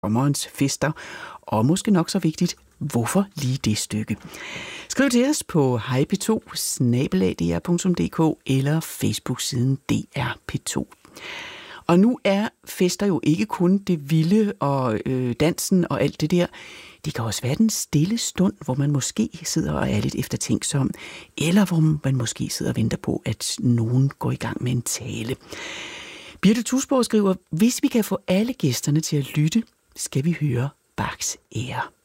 sommerens fester, og måske nok så vigtigt, hvorfor lige det stykke? Skriv til os på hejp2@dr.dk eller Facebook-siden DR P2. Og nu er fester jo ikke kun det vilde og dansen og alt det der. Det kan også være den stille stund, hvor man måske sidder og er lidt eftertænksom, eller hvor man måske sidder og venter på, at nogen går i gang med en tale. Birte Tusborg skriver, hvis vi kan få alle gæsterne til at lytte, skal vi høre Bachs ære.